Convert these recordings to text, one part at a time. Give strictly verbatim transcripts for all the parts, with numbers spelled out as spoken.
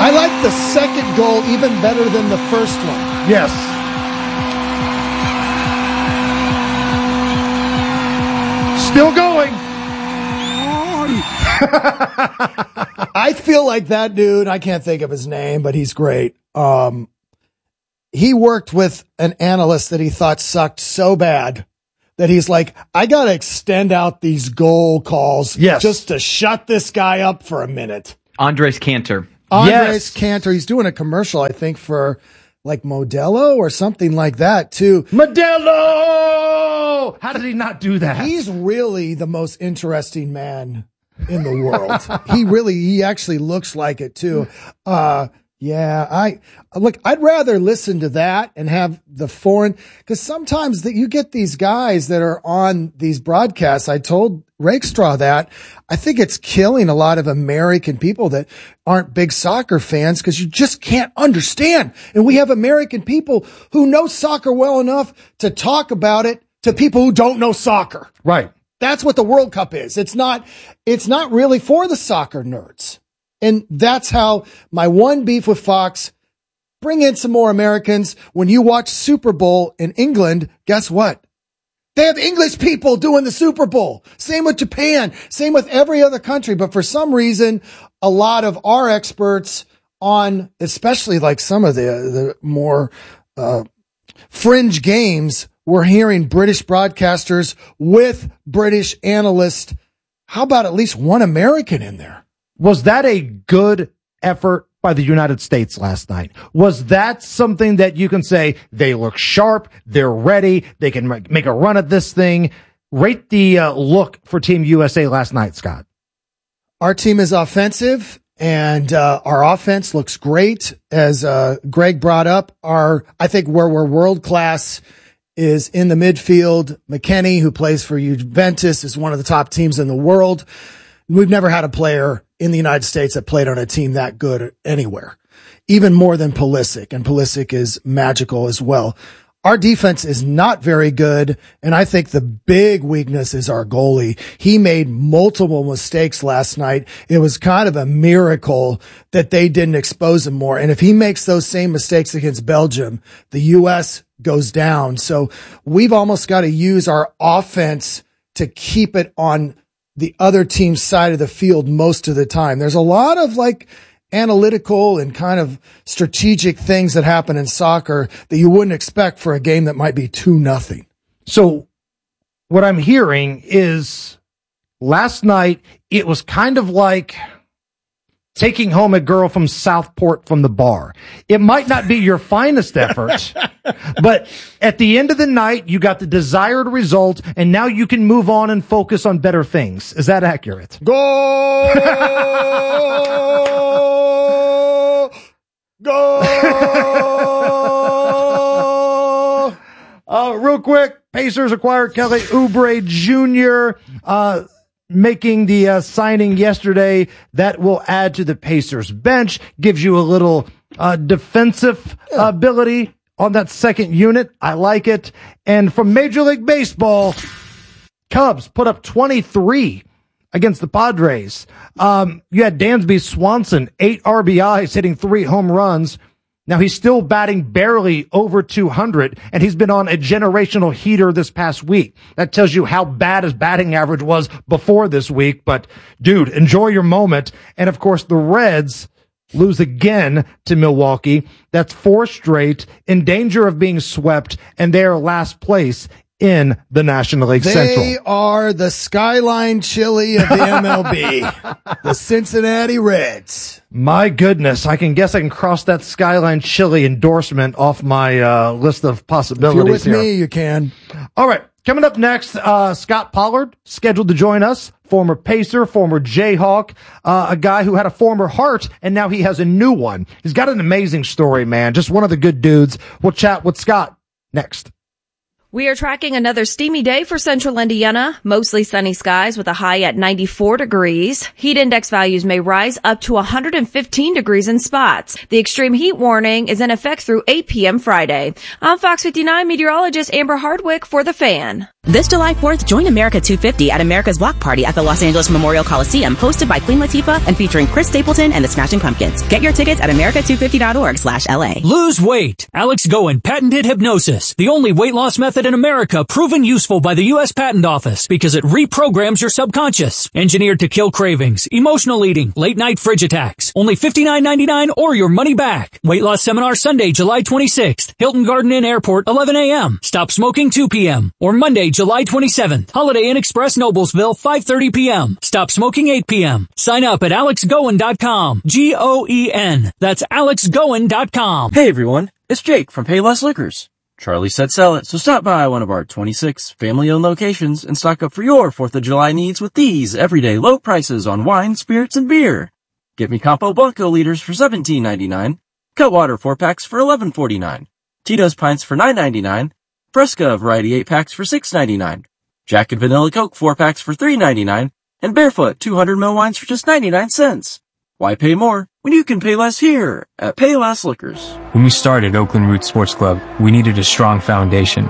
I like the second goal even better than the first one. Yes. Still going. I feel like that dude, I can't think of his name, but he's great. Um, he worked with an analyst that he thought sucked so bad that he's like, I got to extend out these goal calls yes. just to shut this guy up for a minute. Andres Cantor. Andres yes. Cantor. He's doing a commercial, I think, for like Modelo or something like that, too. Modelo! How did he not do that? He's really the most interesting man in the world. he really, he actually looks like it, too. Uh, yeah, I look, I'd rather listen to that and have the foreign, because sometimes that you get these guys that are on these broadcasts. I told Rakestraw that I think it's killing a lot of American people that aren't big soccer fans because you just can't understand. And we have American people who know soccer well enough to talk about it to people who don't know soccer. Right. That's what the World Cup is. It's not, it's not really for the soccer nerds. And that's how my one beef with Fox, bring in some more Americans. When you watch Super Bowl in England, guess what? They have English people doing the Super Bowl. Same with Japan. Same with every other country. But for some reason, a lot of our experts on, especially like some of the, the more, uh, fringe games, we're hearing British broadcasters with British analysts. How about at least one American in there? Was that a good effort by the United States last night? Was that something that you can say they look sharp, they're ready, they can make a run at this thing? Rate the uh, look for Team U S A last night, Scott. Our team is offensive, and uh, our offense looks great. As uh, Greg brought up, our I think where we're world class is in the midfield. McKennie, who plays for Juventus, is one of the top teams in the world. We've never had a player in the United States that played on a team that good anywhere, even more than Pulisic. And Pulisic is magical as well. Our defense is not very good. And I think the big weakness is our goalie. He made multiple mistakes last night. It was kind of a miracle that they didn't expose him more. And if he makes those same mistakes against Belgium, the U S goes down. So we've almost got to use our offense to keep it on the other team's side of the field most of the time. There's a lot of like analytical and kind of strategic things that happen in soccer that you wouldn't expect for a game that might be two nothing. So what I'm hearing is last night it was kind of like taking home a girl from Southport from the bar. It might not be your finest effort, but at the end of the night, you got the desired result, and now you can move on and focus on better things. Is that accurate? Go! Go! uh, real quick, Pacers acquired Kelly Oubre Junior, uh, making the uh, signing yesterday. That will add to the Pacers bench, gives you a little uh, defensive yeah. ability on that second unit. I like it. And from Major League Baseball, Cubs put up twenty-three against the Padres. Um, you had Dansby Swanson, eight R B Is, hitting three home runs. Now he's still batting barely over two hundred, and he's been on a generational heater this past week. That tells you how bad his batting average was before this week. But dude, enjoy your moment. And of course, the Reds lose again to Milwaukee. That's four straight, in danger of being swept, and they are last place in the National League they Central. They are the Skyline Chili of the M L B, the Cincinnati Reds. My goodness, I can guess I can cross that Skyline Chili endorsement off my uh, list of possibilities. If you're with here. me, you can. All right, coming up next, uh, Scott Pollard, scheduled to join us, former Pacer, former Jayhawk, uh, a guy who had a former Heart, and now he has a new one. He's got an amazing story, man, just one of the good dudes. We'll chat with Scott next. We are tracking another steamy day for central Indiana. Mostly sunny skies with a high at ninety-four degrees. Heat index values may rise up to one hundred fifteen degrees in spots. The extreme heat warning is in effect through eight p.m. Friday. I'm Fox fifty-nine meteorologist Amber Hardwick for The Fan. This July fourth, join America two fifty at America's Block Party at the Los Angeles Memorial Coliseum, hosted by Queen Latifah and featuring Chris Stapleton and the Smashing Pumpkins. Get your tickets at america two fifty dot org slash L A. Lose weight. Alex Goen patented hypnosis, the only weight loss method in America proven useful by the U S Patent Office because it reprograms your subconscious. Engineered to kill cravings, emotional eating, late night fridge attacks. Only fifty-nine ninety-nine or your money back. Weight loss seminar Sunday, July twenty-sixth. Hilton Garden Inn Airport, eleven a.m. Stop smoking, two p.m. Or Monday, July twenty-seventh. Holiday Inn Express, Noblesville, five thirty p.m. Stop smoking, eight p.m. Sign up at alex goen dot com. G O E N. That's alex goen dot com. Hey everyone, it's Jake from Payless Liquors. Charlie said sell it, so stop by one of our twenty-six family-owned locations and stock up for your fourth of July needs with these everyday low prices on wine, spirits, and beer. Get me Campo Blanco liters for seventeen ninety-nine, Cutwater four packs for eleven forty-nine, Tito's pints for nine ninety-nine, Fresca variety eight packs for six ninety-nine, Jack and Vanilla Coke four packs for three ninety-nine, and Barefoot two hundred milliliter wines for just ninety-nine cents. Why pay more when you can pay less here at Payless Liquors? When we started Oakland Roots Sports Club, we needed a strong foundation.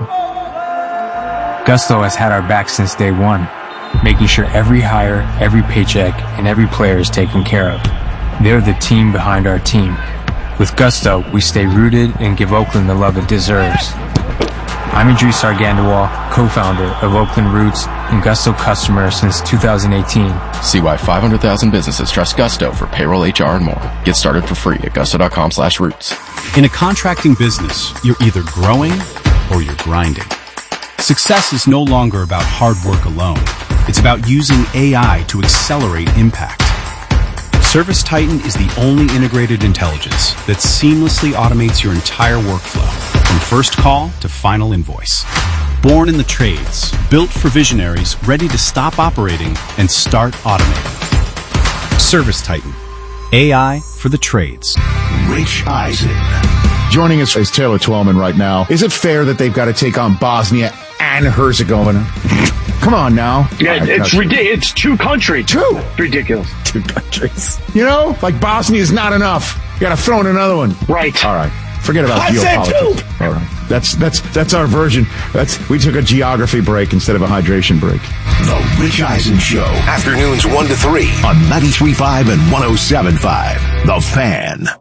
Gusto has had our back since day one, making sure every hire, every paycheck, and every player is taken care of. They're the team behind our team. With Gusto, we stay rooted and give Oakland the love it deserves. I'm Idris Argandawal, co-founder of Oakland Roots and Gusto customer since two thousand eighteen. See why five hundred thousand businesses trust Gusto for payroll, H R, and more. Get started for free at gusto.com slash roots. In a contracting business, you're either growing or you're grinding. Success is no longer about hard work alone. It's about using A I to accelerate impact. ServiceTitan is the only integrated intelligence that seamlessly automates your entire workflow, from first call to final invoice. Born in the trades, built for visionaries ready to stop operating and start automating. ServiceTitan, A I for the trades. Rich Eisen. Joining us is Taylor Twellman right now. Is it fair that they've got to take on Bosnia and Herzegovina? Come on now. Yeah, it's ridiculous. It's two countries. Two. Ridiculous. Two countries. You know, like Bosnia is not enough. You got to throw in another one. Right. All right. Forget about I geopolitics. Said two. All right. That's that's that's our version. That's we took a geography break instead of a hydration break. The Rich Eisen Show. Afternoons one to three on ninety-three point five and one oh seven point five. The Fan.